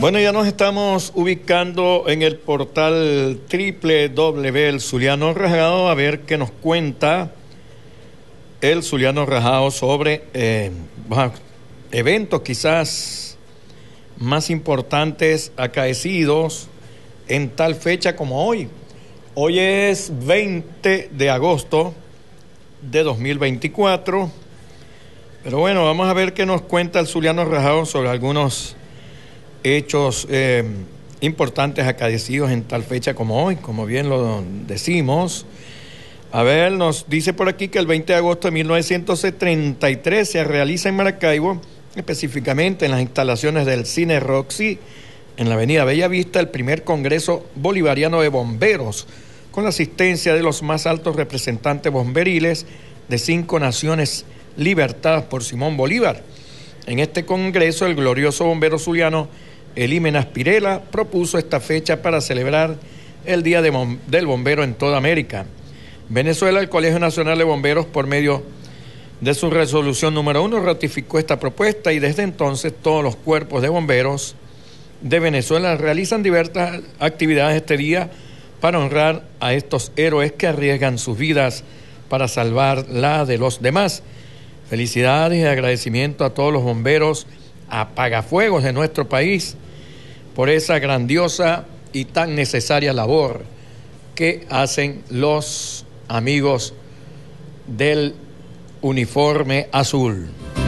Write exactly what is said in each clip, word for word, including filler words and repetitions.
Bueno, ya nos estamos ubicando en el portal doble u doble u doble u punto el Zuliano Rajado a ver qué nos cuenta el Zuliano Rajado sobre eh, eventos quizás más importantes acaecidos en tal fecha como hoy. Hoy es veinte de agosto de dos mil veinticuatro, pero bueno, vamos a ver qué nos cuenta el Zuliano Rajado sobre algunos hechos eh, importantes acaecidos en tal fecha como hoy, como bien lo decimos. A ver, nos dice por aquí que el veinte de agosto de mil novecientos treinta y tres se realiza en Maracaibo, específicamente en las instalaciones del Cine Roxy, en la avenida Bellavista, el primer Congreso Bolivariano de Bomberos, con la asistencia de los más altos representantes bomberiles de cinco naciones libertadas por Simón Bolívar. En este congreso, el glorioso bombero zuliano Elímenes Pirela propuso esta fecha para celebrar el Día de Bom- del Bombero en toda América. Venezuela, el Colegio Nacional de Bomberos, por medio de su resolución número uno, ratificó esta propuesta y desde entonces todos los cuerpos de bomberos de Venezuela realizan diversas actividades este día para honrar a estos héroes que arriesgan sus vidas para salvar la de los demás. Felicidades y agradecimiento a todos los bomberos apagafuegos de nuestro país por esa grandiosa y tan necesaria labor que hacen los amigos del uniforme azul.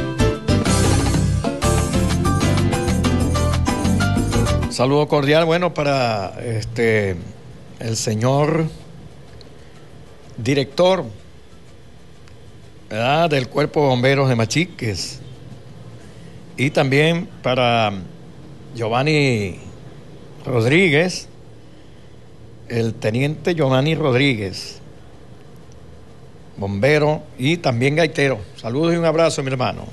Saludo cordial, bueno, para este el señor director, ¿verdad?, del Cuerpo de Bomberos de Machiques, y también para Giovanni Rodríguez, el teniente Giovanni Rodríguez, bombero y también gaitero. Saludos y un abrazo, mi hermano.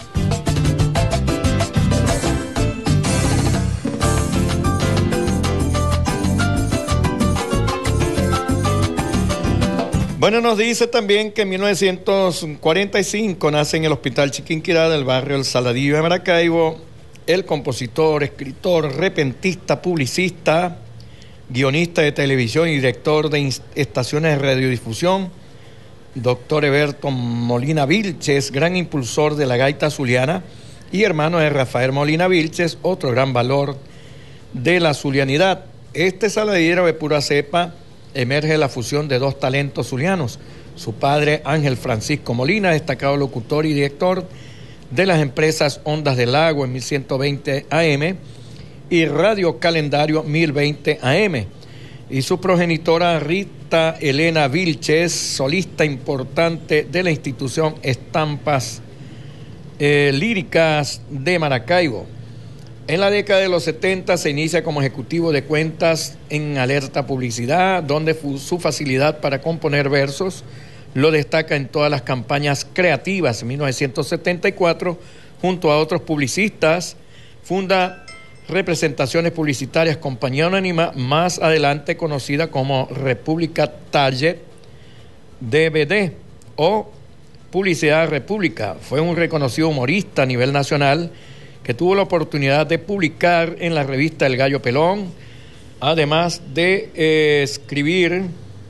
Bueno, nos dice también que en mil novecientos cuarenta y cinco nace en el Hospital Chiquinquirá del barrio El Saladillo de Maracaibo el compositor, escritor, repentista, publicista, guionista de televisión y director de estaciones de radiodifusión, doctor Eberto Molina Vilches, gran impulsor de la gaita zuliana y hermano de Rafael Molina Vilches, otro gran valor de la zulianidad. Este saladillero de pura cepa emerge la fusión de dos talentos zulianos. Su padre, Ángel Francisco Molina, destacado locutor y director de las empresas Ondas del Lago en mil ciento veinte A M y Radio Calendario mil veinte A M. Y su progenitora, Rita Elena Vilches, solista importante de la institución Estampas eh, Líricas de Maracaibo. En la década de los setenta se inicia como ejecutivo de cuentas en Alerta Publicidad, donde su facilidad para componer versos lo destaca en todas las campañas creativas. En mil novecientos setenta y cuatro, junto a otros publicistas, funda Representaciones Publicitarias, compañía anónima, más adelante conocida como República Taller D V D o Publicidad República. Fue un reconocido humorista a nivel nacional que tuvo la oportunidad de publicar en la revista El Gallo Pelón, además de eh, escribir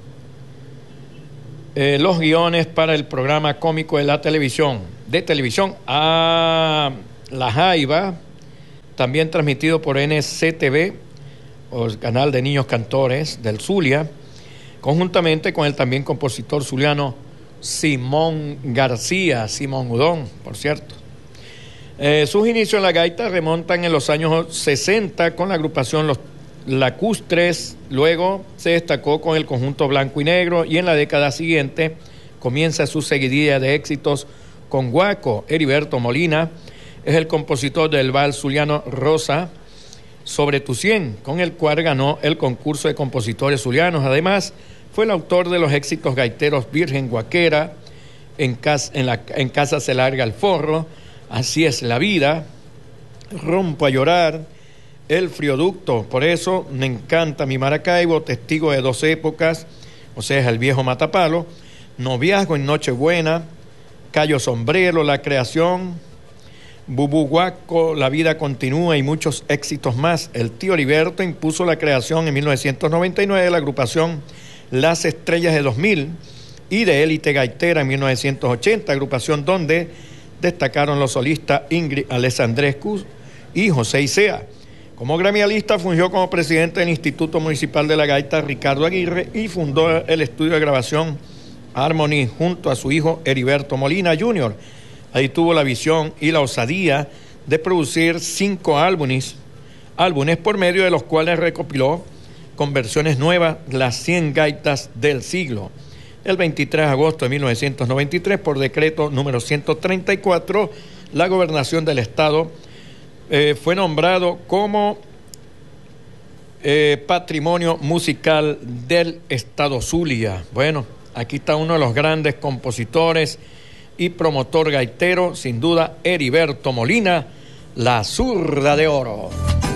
eh, los guiones para el programa cómico de la televisión, de televisión a La Jaiba, también transmitido por N C T V, o el canal de niños cantores del Zulia, conjuntamente con el también compositor zuliano Simón García, Simón Udón, por cierto. Eh, sus inicios en la gaita remontan en los años sesenta con la agrupación Los Lacustres, luego se destacó con el conjunto Blanco y Negro y en la década siguiente comienza su seguidilla de éxitos con Guaco. Heriberto Molina es el compositor del vals zuliano Rosa sobre tu cien, con el cual ganó el concurso de compositores zulianos. Además, fue el autor de los éxitos gaiteros Virgen Guaquera, En casa, en la, en casa se larga el forro, Así es la vida, Rompo a llorar, El frioducto. Por eso me encanta mi Maracaibo, Testigo de dos épocas, o sea, es el viejo Matapalo, Noviazgo en Nochebuena, Cayo Sombrero, La creación, Bubuguaco, La vida continúa y muchos éxitos más. El tío Heriberto impuso la creación en mil novecientos noventa y nueve de la agrupación Las Estrellas de dos mil y de Élite Gaitera en mil novecientos ochenta, agrupación donde destacaron los solistas Ingrid Alessandrescu y José Isea. Como gremialista fungió como presidente del Instituto Municipal de la Gaita Ricardo Aguirre y fundó el estudio de grabación Harmony junto a su hijo Heriberto Molina junior Ahí tuvo la visión y la osadía de producir cinco álbumes, álbumes por medio de los cuales recopiló con versiones nuevas las cien gaitas del siglo. El veintitrés de agosto de mil novecientos noventa y tres, por decreto número ciento treinta y cuatro, la gobernación del estado eh, fue nombrado como eh, patrimonio musical del estado Zulia. Bueno, aquí está uno de los grandes compositores y promotor gaitero, sin duda, Heriberto Molina, la zurda de oro.